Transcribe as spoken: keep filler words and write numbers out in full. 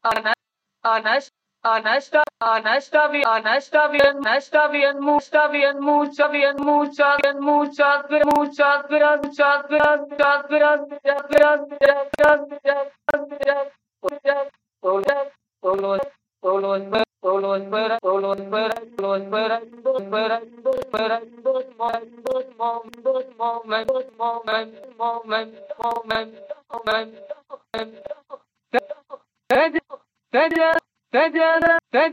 Anas, Anasta, Anastavi, Anastavian, Nastavian, Mustavian, Musavian, Musavian, Musagra, Musagra, Musagra, Musagra, Musagra, Musagra, Musagra, Musagra, Colon, colon, pera, colon, pera, colon, pera, dos pera, dos pera, dos moment, dos moment, dos moment, dos moment, moment, moment, moment, moment, moment,